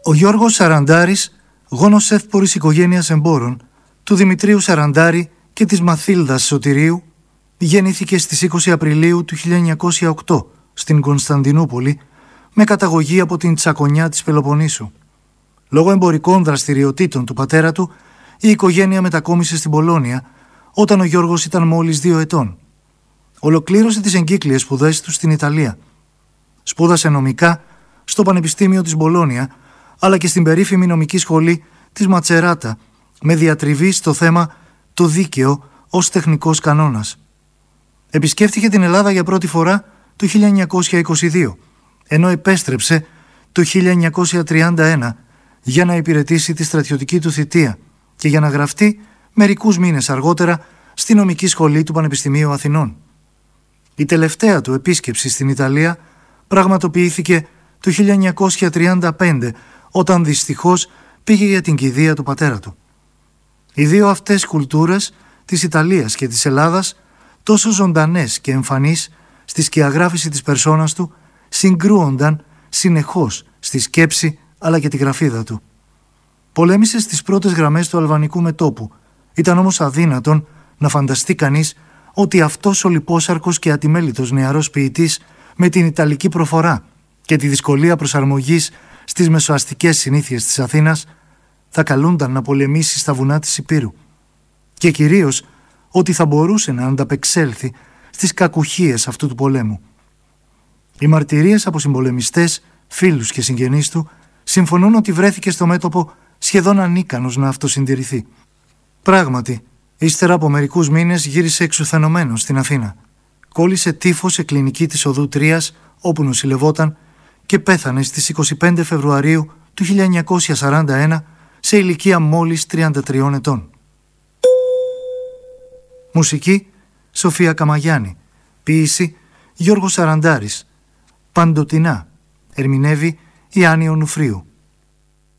Ο Γιώργος Σαραντάρης, γόνος εύπορης οικογένειας εμπόρων, του Δημητρίου Σαραντάρη και της Μαθίλδας Σωτηρίου, γεννήθηκε στις 20 Απριλίου του 1908 στην Κωνσταντινούπολη με καταγωγή από την Τσακωνιά της Πελοποννήσου. Λόγω εμπορικών δραστηριοτήτων του πατέρα του, η οικογένεια μετακόμισε στην Πολώνια όταν ο Γιώργος ήταν μόλις 2 ετών. Ολοκλήρωσε τις εγκύκλιες σπουδές του στην Ιταλία. Σπούδασε νομικά στο Πανεπιστήμιο της Μπολόνια, αλλά και στην περίφημη νομική σχολή της Ματσεράτα, με διατριβή στο θέμα το δίκαιο ως τεχνικός κανόνας. Επισκέφθηκε την Ελλάδα για πρώτη φορά το 1922, ενώ επέστρεψε το 1931 για να υπηρετήσει τη στρατιωτική του θητεία και για να γραφτεί μερικούς μήνες αργότερα στη νομική σχολή του Πανεπιστημίου Αθηνών. Η τελευταία του επίσκεψη στην Ιταλία πραγματοποιήθηκε το 1935, όταν δυστυχώς πήγε για την κηδεία του πατέρα του. Οι δύο αυτές κουλτούρες της Ιταλίας και της Ελλάδας, τόσο ζωντανές και εμφανείς στη σκιαγράφηση της περσόνας του, συγκρούονταν συνεχώς στη σκέψη αλλά και τη γραφίδα του. Πολέμησε στις πρώτες γραμμές του αλβανικού μετώπου. Ήταν όμως αδύνατον να φανταστεί κανείς ότι αυτός ο λιπόσαρκος και ατιμέλητος νεαρός ποιητής, με την ιταλική προφορά και τη δυσκολία προσαρμογής στις μεσοαστικές συνήθειες της Αθήνας, θα καλούνταν να πολεμήσει στα βουνά της Ηπείρου. Και κυρίως ότι θα μπορούσε να ανταπεξέλθει στις κακουχίες αυτού του πολέμου. Οι μαρτυρίες από συμπολεμιστές, φίλους και συγγενείς του συμφωνούν ότι βρέθηκε στο μέτωπο σχεδόν ανίκανος να αυτοσυντηρηθεί. Πράγματι, ύστερα από μερικούς μήνες γύρισε εξουθενωμένος στην Αθήνα. Κόλλησε τύφο σε κλινική της Οδού Τρίας, όπου νοσηλευόταν, και πέθανε στις 25 Φεβρουαρίου του 1941 σε ηλικία μόλις 33 ετών. Μουσική Σοφία Καμαγιάννη. Ποίηση Γιώργος Σαραντάρης. Παντοτινά. Ερμηνεύει η Άννη Ονουφρίου.